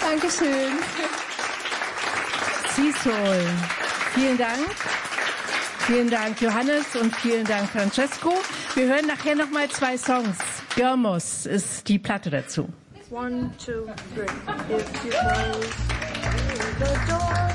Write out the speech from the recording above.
Dankeschön. Seasoul. Vielen Dank. Vielen Dank, Johannes, und vielen Dank, Francesco. Wir hören nachher noch mal 2 Songs. Görmos ist die Platte dazu. 1, 2, 3. If you close the door.